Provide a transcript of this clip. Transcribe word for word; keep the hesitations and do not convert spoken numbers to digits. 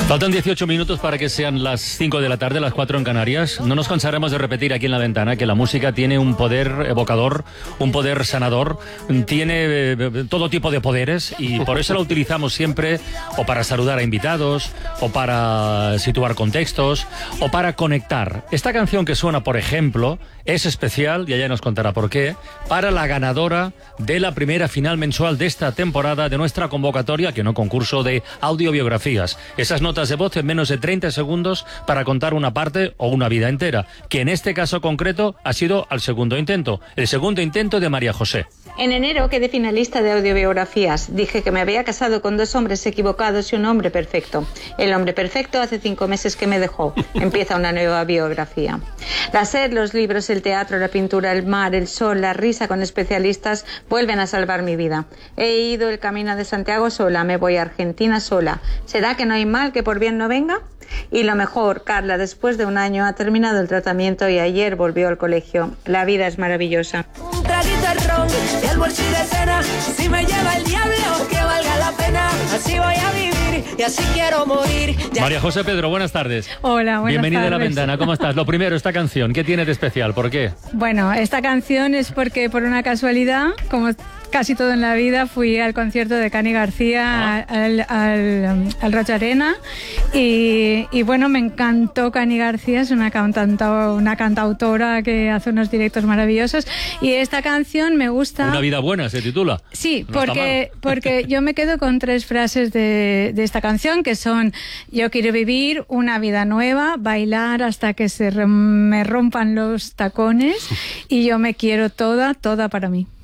Faltan dieciocho minutos para que sean las cinco de la tarde, las cuatro en Canarias. No nos cansaremos de repetir aquí en La Ventana que la música tiene un poder evocador, un poder sanador, tiene eh, todo tipo de poderes y por eso la utilizamos siempre o para saludar a invitados, o para situar contextos, o para conectar. Esta canción que suena, por ejemplo, es especial, y ella nos contará por qué, para la ganadora de la primera final mensual de esta temporada de nuestra convocatoria, que no concurso de audiobiografías. Esas notas de voz en menos de treinta segundos para contar una parte o una vida entera, que en este caso concreto ha sido al segundo intento, el segundo intento de María José. En enero quedé finalista de audiobiografías. Dije que me había casado con dos hombres equivocados y un hombre perfecto. El hombre perfecto hace cinco meses que me dejó. Empieza una nueva biografía. La sed, los libros, el teatro, la pintura, el mar, el sol, la risa con especialistas vuelven a salvar mi vida. He ido el camino de Santiago sola, me voy a Argentina sola. ¿Será que no hay mal que por bien no venga? Y lo mejor, Carla, después de un año ha terminado el tratamiento y ayer volvió al colegio. La vida es maravillosa. Un traguito de ron y el bolsillo de cena. Si me lleva el diablo, que valga la pena. Así voy a vivir y así quiero morir. Ya... María José Pedro, buenas tardes. Hola, buenas Bienvenida tardes. a La Ventana, ¿cómo estás? Lo primero, esta canción, ¿qué tiene de especial? ¿Por qué? Bueno, esta canción es porque por una casualidad, como casi todo en la vida, fui al concierto de Cani García Ah. al, al, al Roig Arena y, y bueno, me encantó Cani García, es una, cantanta, una cantautora que hace unos directos maravillosos y esta canción me gusta... Una vida buena se titula. Sí, No está porque, mal. porque yo me quedo con tres frases de, de esta canción que son: yo quiero vivir una vida nueva, bailar hasta que se re- me rompan los tacones y yo me quiero toda, toda para mí.